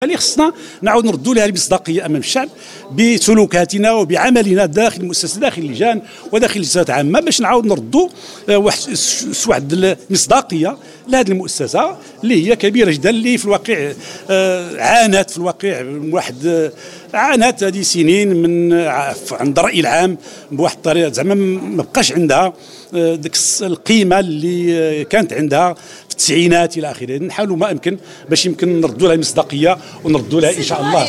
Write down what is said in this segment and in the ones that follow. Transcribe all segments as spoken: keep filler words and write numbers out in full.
اللي خصنا نعاود نردوا لها المصداقيه امام الشعب بسلوكاتنا وبعملنا داخل المؤسسه، داخل اللجان وداخل الجهات العامه، باش نعاود نردوا واحد واحد المصداقيه لهذه المؤسسه اللي هي كبيره جدا، اللي في الواقع عانت في الواقع واحد عانت هذه سنين من عند الراي العام بواحد الطريقه، زعما ما بقاش عندها ديك القيمه اللي كانت عندها في التسعينات الى اخره. نحاولوا ما امكن باش يمكن نردوا لها المصداقيه ونردوا لها ان شاء الله.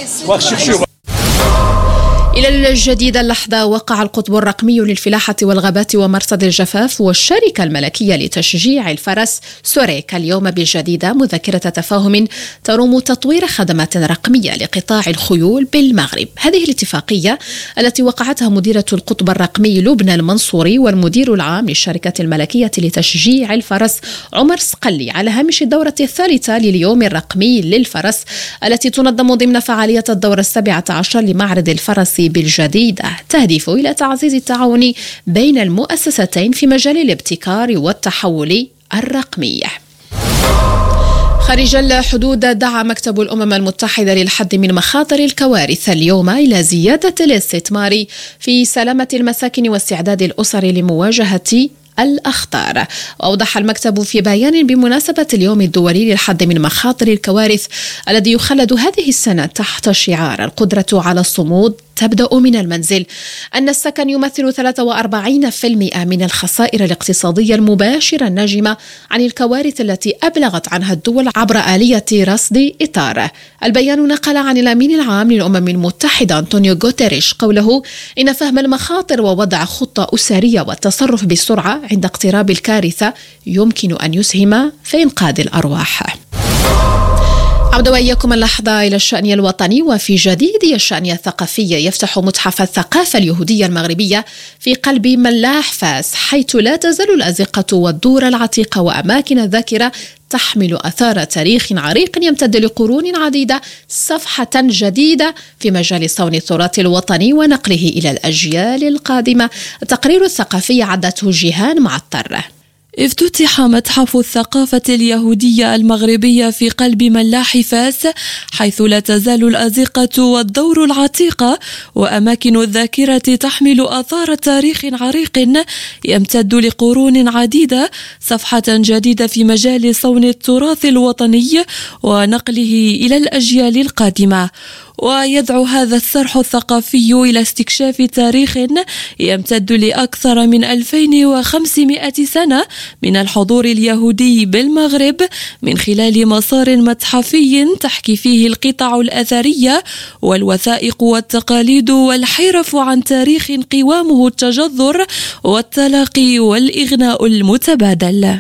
إلى الجديد اللحظة، وقع القطب الرقمي للفلاحة والغابات ومرصد الجفاف والشركة الملكية لتشجيع الفرس سوريكا اليوم بالجديدة مذكرة تفاهم تروم تطوير خدمات رقمية لقطاع الخيول بالمغرب. هذه الاتفاقية التي وقعتها مديرة القطب الرقمي لبنى المنصوري والمدير العام للشركة الملكية لتشجيع الفرس عمر صقلي على هامش الدورة الثالثة لليوم الرقمي للفرس التي تنظم ضمن فعالية الدورة السابعة عشر لمعرض الفرس بالجديدة، تهدف إلى تعزيز التعاون بين المؤسستين في مجال الابتكار والتحول الرقمي. خارج الحدود، دعا مكتب الأمم المتحدة للحد من مخاطر الكوارث اليوم إلى زيادة الاستثمار في سلامة المساكن واستعداد الأسر لمواجهة الأخطار. وأوضح المكتب في بيان بمناسبة اليوم الدولي للحد من مخاطر الكوارث الذي يخلد هذه السنة تحت شعار القدرة على الصمود تبدأ من المنزل أن السكن يمثل ثلاثة وأربعين بالمئة من الخسائر الاقتصادية المباشرة الناجمة عن الكوارث التي أبلغت عنها الدول عبر آلية رصد إطار. البيان نقل عن الأمين العام للأمم المتحدة أنطونيو غوتيريش قوله إن فهم المخاطر ووضع خطة أسرية والتصرف بسرعة عند اقتراب الكارثة يمكن أن يسهم في إنقاذ الأرواح. عودة وإياكم اللحظة إلى الشأن الوطني وفي جديد الشأن الثقافي. يفتح متحف الثقافة اليهودية المغربية في قلب ملاح فاس، حيث لا تزال الأزقة والدور العتيقة وأماكن الذاكرة تحمل أثار تاريخ عريق يمتد لقرون عديدة صفحة جديدة في مجال صون التراث الوطني ونقله إلى الأجيال القادمة. التقرير الثقافي عدته جيهان معطر. افتتح متحف الثقافة اليهودية المغربية في قلب ملاح فاس، حيث لا تزال الأزقة والدور العتيقة وأماكن الذاكرة تحمل آثار تاريخ عريق يمتد لقرون عديدة صفحة جديدة في مجال صون التراث الوطني ونقله إلى الأجيال القادمة. ويدعو هذا السرح الثقافي إلى استكشاف تاريخ يمتد لأكثر من ألفين وخمسمائة سنة من الحضور اليهودي بالمغرب من خلال مسار متحفي تحكي فيه القطع الأثرية والوثائق والتقاليد والحرف عن تاريخ قوامه التجذر والتلاقي والإغناء المتبادل.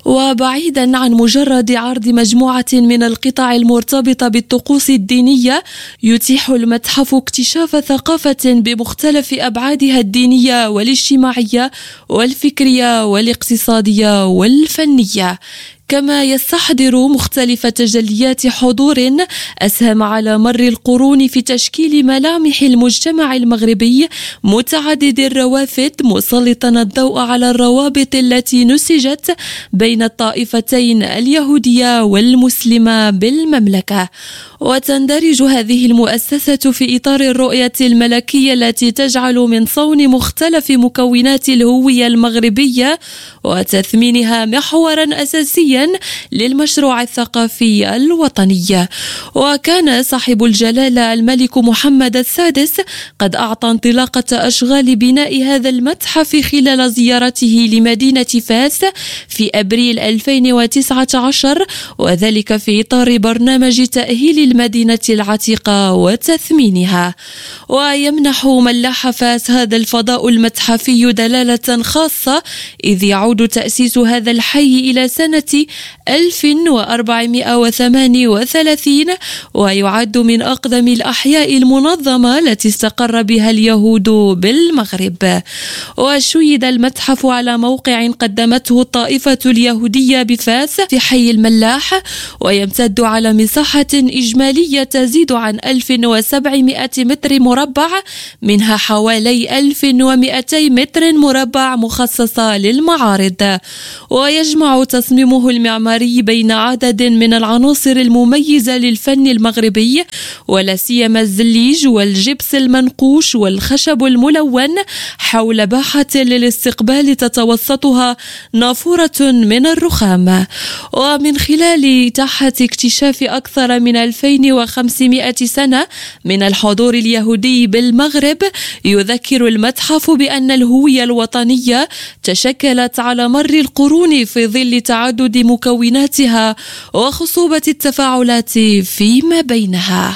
وبعيدا عن مجرد عرض مجموعة من القطع المرتبطة بالطقوس الدينية، يتيح المتحف اكتشاف ثقافة بمختلف أبعادها الدينية والاجتماعية والفكرية والاقتصادية والفنية، كما يستحضر مختلف تجليات حضور أسهم على مر القرون في تشكيل ملامح المجتمع المغربي متعدد الروافد، مسلطا الضوء على الروابط التي نسجت بين الطائفتين اليهودية والمسلمة بالمملكة. وتندرج هذه المؤسسة في إطار الرؤية الملكية التي تجعل من صون مختلف مكونات الهوية المغربية وتثمينها محورا أساسيا للمشروع الثقافي الوطني. وكان صاحب الجلالة الملك محمد السادس قد أعطى انطلاقة أشغال بناء هذا المتحف خلال زيارته لمدينة فاس في أبريل ألفين وتسعة عشر، وذلك في إطار برنامج تأهيل المدينة العتيقة وتثمينها. ويمنح ملاح فاس هذا الفضاء المتحفي دلالة خاصة، إذ يعود تأسيس هذا الحي إلى سنة ألف وأربعمائة وثمانية وثلاثين، ويعد من أقدم الأحياء المنظمة التي استقر بها اليهود بالمغرب. وشيد المتحف على موقع قدمته الطائفة اليهودية بفاس في حي الملاح، ويمتد على مساحة إجمالية تزيد عن ألف وسبعمائة متر مربع، منها حوالي ألف ومئتي متر مربع مخصصة للمعارض. ويجمع تصميمه المعماري الحواري بين عدد من العناصر المميزة للفن المغربي، ولا سيما الزليج والجبس المنقوش والخشب الملون، حول باحة للاستقبال تتوسطها نافورة من الرخام. ومن خلال تحة اكتشاف أكثر من ألفين وخمسمائة سنة من الحضور اليهودي بالمغرب، يذكر المتحف بأن الهوية الوطنية تشكلت على مر القرون في ظل تعدد مكوناتها وخصوبة التفاعلات فيما بينها.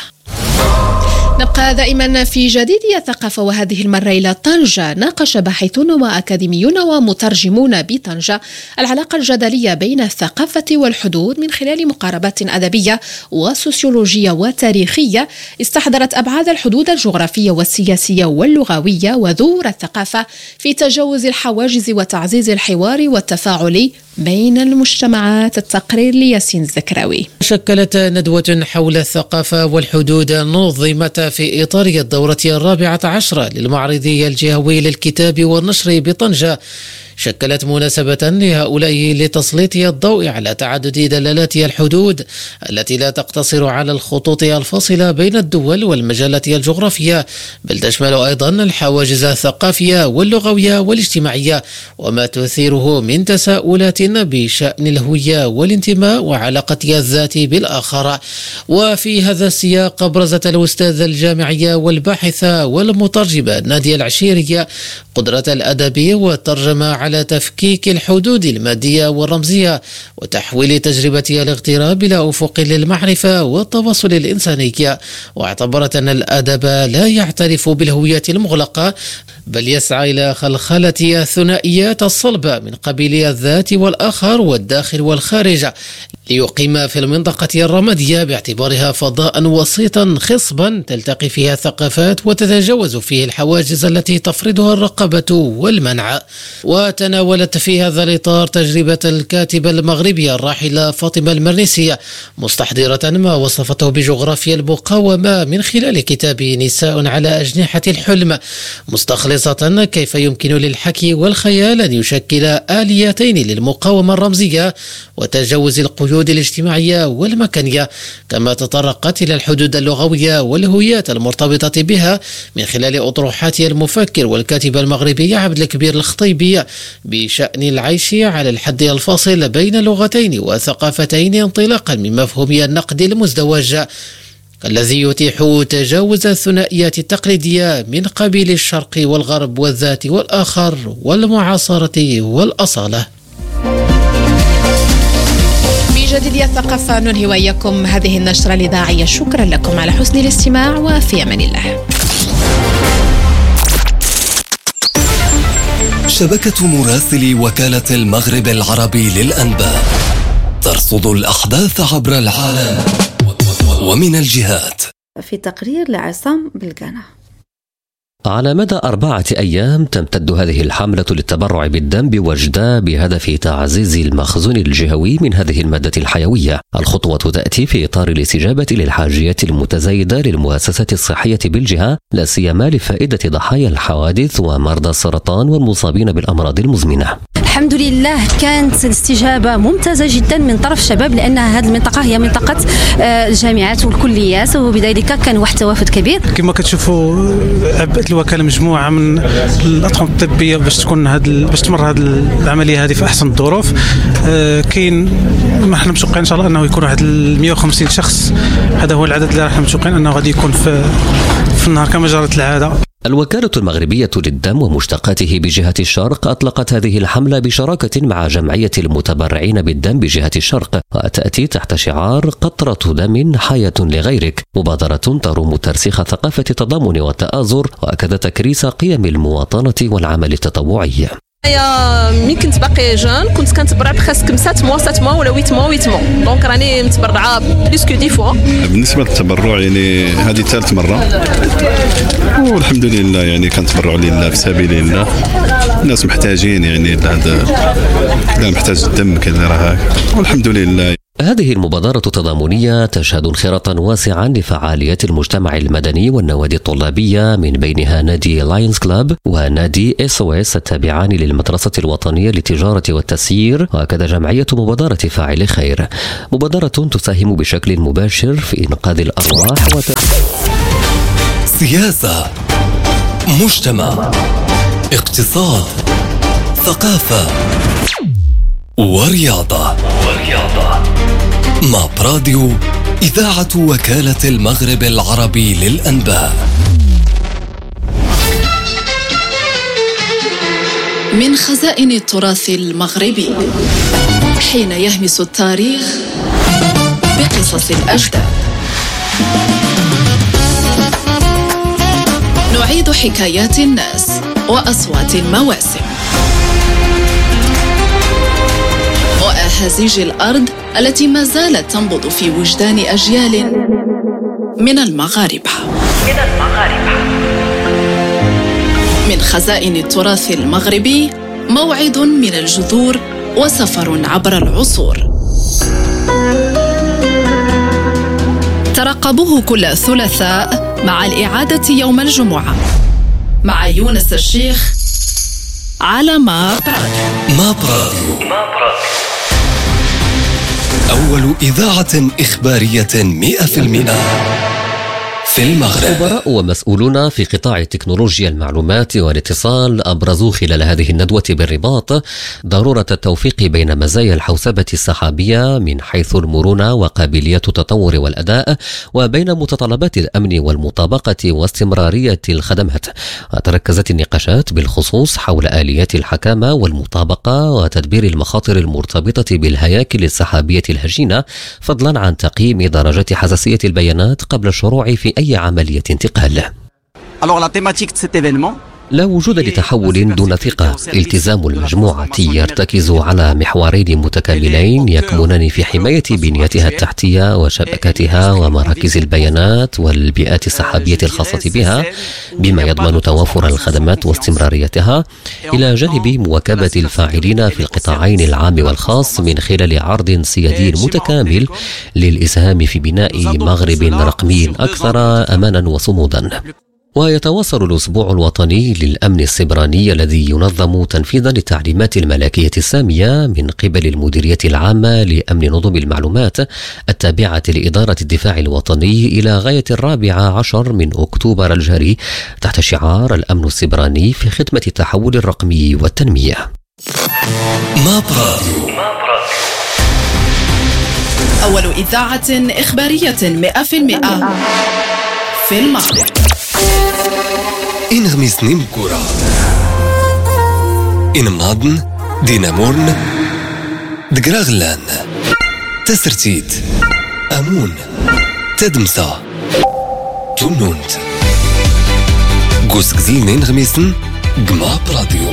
نبقى دائما في جديدية الثقافة، وهذه المرة إلى طنجة. ناقش باحثون وأكاديميون ومترجمون بطنجة العلاقة الجدلية بين الثقافة والحدود من خلال مقاربات أدبية وسوسيولوجية وتاريخية استحضرت أبعاد الحدود الجغرافية والسياسية واللغوية ودور الثقافة في تجاوز الحواجز وتعزيز الحوار والتفاعل بين المجتمعات. التقرير لياسين الزكراوي. شكلت ندوة حول الثقافة والحدود نظمت في إطار الدورة الرابعة عشرة للمعرض الجهوي للكتاب والنشر بطنجة، شكلت مناسبة لهؤلاء لتسليط الضوء على تعدد دلالات الحدود التي لا تقتصر على الخطوط الفاصلة بين الدول والمجالات الجغرافية، بل تشمل أيضا الحواجز الثقافية واللغوية والاجتماعية، وما تثيره من تساؤلات بشأن الهوية والانتماء وعلاقة الذات بالآخر. وفي هذا السياق أبرزت الأستاذة الجامعية والباحثة والمترجمة نادية العشيرية قدرة الأدب والترجمة على تفكيك الحدود المادية والرمزية وتحويل تجربة الاغتراب إلى أفق للمعرفة والتواصل الإنساني، واعتبرت أن الأدب لا يعترف بالهوية المغلقة بل يسعى إلى خلخلة الثنائيات الصلبة من قبيل الذات والآخر والداخل والخارج، ليقيم في المنطقة الرمادية باعتبارها فضاء وسيطا خصبا تلتقي فيها الثقافات وتتجاوز فيه الحواجز التي تفرضها الرقابة والمنع. وتناولت في هذا الإطار تجربة الكاتبة المغربية الراحلة فاطمة المرنسية، مستحضرة ما وصفته بجغرافيا المقاومة من خلال كتاب نساء على أجنحة الحلم، مستخلصة كيف يمكن للحكي والخيال أن يشكل آليتين للمقاومة الرمزية وتجاوز القيود الاجتماعية والمكانية، كما تطرقت إلى الحدود اللغوية والهويات المرتبطة بها من خلال أطروحات المفكر والكاتب المغربي عبد الكبير الخطيبي بشأن العيش على الحد الفاصل بين لغتين وثقافتين انطلاقا من مفهوم النقد المزدوج الذي يتيح تجاوز الثنائيات التقليدية من قبيل الشرق والغرب والذات والآخر والمعاصرة والأصالة. بجديدية الثقافة ننهي وإياكم هذه النشرة الإذاعية. شكرا لكم على حسن الاستماع، وفي أمان الله. شبكة مراسلي وكالة المغرب العربي للأنباء ترصد الأحداث عبر العالم ومن الجهات. في تقرير لعصام بلقانة. على مدى أربعة أيام تمتد هذه الحملة للتبرع بالدم بوجدة بهدف تعزيز المخزون الجهوي من هذه المادة الحيوية. الخطوة تأتي في إطار الاستجابة للحاجيات المتزايدة للمؤسسات الصحية بالجهة، لا سيما لفائدة ضحايا الحوادث ومرضى السرطان والمصابين بالأمراض المزمنة. الحمد لله كانت الاستجابة ممتازة جدا من طرف الشباب، لأن هذه المنطقة هي منطقة الجامعات والكليات، وبذلك كان واحد التوافد كبير. كما كتشوفوا عبأت الوكالة مجموعة من الأطقم الطبية باش تكون هاد باش تمر هذه العملية هذه في أحسن الظروف. آه كاين ما احنا مشوقين إن شاء الله أنه يكون واحد مئة وخمسين شخص، هذا هو العدد اللي احنا مشوقين أنه غادي يكون في في النهار كما جرت العادة. الوكالة المغربية للدم ومشتقاته بجهة الشرق أطلقت هذه الحملة بشراكة مع جمعية المتبرعين بالدم بجهة الشرق، وتأتي تحت شعار قطرة دم حياة لغيرك، مبادرة تروم ترسيخ ثقافة التضامن والتآزر وكذا تكريس قيم المواطنة والعمل التطوعي. يا ملي كنت باقي جون كنت كنتبرع بخاص سبعة موا سبعة موا ولا ثمانية موا ثمانية موا، دونك راني متبرعه بليس كو دي فوا. بالنسبه للتبرع يعني هذه ثالث مره، والحمد لله يعني كنتبرعوا لله في سبيل الله. الناس محتاجين يعني هذا كذا محتاج الدم كذا راه، والحمد لله. هذه المبادرة التضامنية تشهد انخراطا واسعا لفعاليات المجتمع المدني والنوادي الطلابية، من بينها نادي لاينز كلاب ونادي اس او اس التابعان للمدرسة الوطنية للتجارة والتسيير، وكذا جمعية مبادرة فاعل خير. مبادرة تساهم بشكل مباشر في إنقاذ الأرواح وت... سياسة، مجتمع، اقتصاد، ثقافة ورياضة. ورياضة مع براديو إذاعة وكالة المغرب العربي للأنباء. من خزائن التراث المغربي، حين يهمس التاريخ بقصص الأجداد، نعيد حكايات الناس وأصوات المواسم وأهازيج الأرض التي ما زالت تنبض في وجدان أجيال من المغاربة. من المغاربة من خزائن التراث المغربي، موعد من الجذور وسفر عبر العصور. ترقبوه كل ثلاثاء مع الإعادة يوم الجمعة مع يونس الشيخ على ما براديو. ما براديو أول إذاعة إخبارية مئة في المئة في المغرب. خبراء ومسؤولون في قطاع تكنولوجيا المعلومات والاتصال أبرزوا خلال هذه الندوة بالرباط ضرورة التوفيق بين مزايا الحوسبة السحابية من حيث المرونة وقابلية التطور والأداء، وبين متطلبات الأمن والمطابقة واستمرارية الخدمات. وتركزت النقاشات بالخصوص حول آليات الحكامة والمطابقة وتدبير المخاطر المرتبطة بالهياكل السحابية الهشينة، فضلا عن تقييم درجة حساسية البيانات قبل الشروع في أي عملية انتقال. لا وجود لتحول دون ثقة. التزام المجموعة يرتكز على محورين متكاملين يكمنان في حماية بنيتها التحتية وشبكاتها ومراكز البيانات والبيئات السحابية الخاصة بها، بما يضمن توافر الخدمات واستمراريتها، إلى جانب مواكبة الفاعلين في القطاعين العام والخاص من خلال عرض سيادي متكامل للإسهام في بناء مغرب رقمي أكثر أمانا وصمودا. ويتواصل الأسبوع الوطني للأمن السبراني الذي ينظم تنفيذا للتعليمات الملكية السامية من قبل المديرية العامة لأمن نظم المعلومات التابعة لإدارة الدفاع الوطني إلى غاية الرابع عشر من أكتوبر الجاري، تحت شعار الأمن السبراني في خدمة التحول الرقمي والتنمية. ما براديو أول إذاعة إخبارية مئة في المئة في المغرب. إن غميسني مكورة، إن مناضن دينامورن دقراغلان تسرتيت أمون تدمسا تنونت قوس قزيل إن غميسن قما براديو.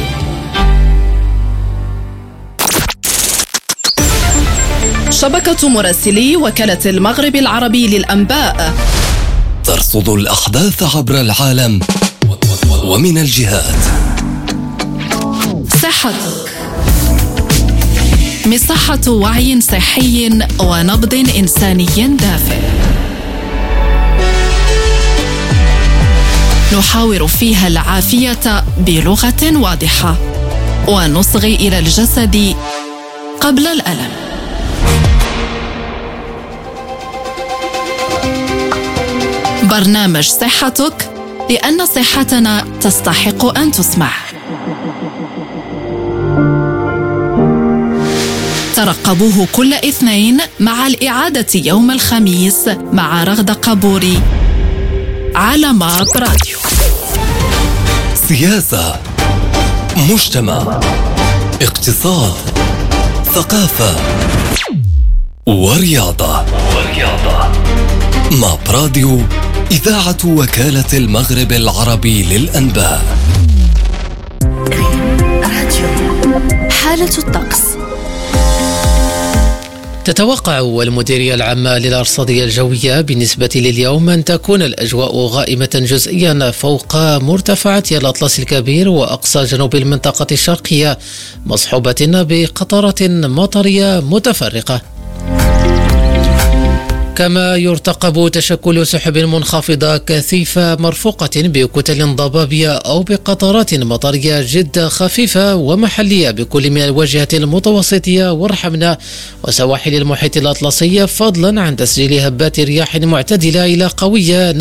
شبكة مراسلي وكالة المغرب العربي للأنباء ترصد الأحداث عبر العالم ومن الجهات. صحتك، مساحة وعي صحي ونبض إنساني دافئ، نحاور فيها العافية بلغة واضحة ونصغي إلى الجسد قبل الألم. برنامج صحتك، لأن صحتنا تستحق أن تسمع. ترقبوه كل اثنين مع الإعادة يوم الخميس مع رغدة قبوري على ما براديو. سياسة، مجتمع، اقتصاد، ثقافة ورياضة. ورياضة مع براديو إذاعة وكالة المغرب العربي للأنباء. حالة الطقس. تتوقع المديرية العامة للأرصادية الجوية بالنسبة لليوم أن تكون الأجواء غائمة جزئيا فوق مرتفعات الأطلس الكبير وأقصى جنوب المنطقة الشرقية، مصحوبة بقطرات مطرية متفرقة. كما يرتقب تشكل سحب منخفضة كثيفة مرفوقة بكتل ضبابية أو بقطرات مطرية جدا خفيفة ومحلية بكل من الواجهة المتوسطية والرحمنة وسواحل المحيط الأطلسي، فضلا عن تسجيل هبات رياح معتدلة إلى قوية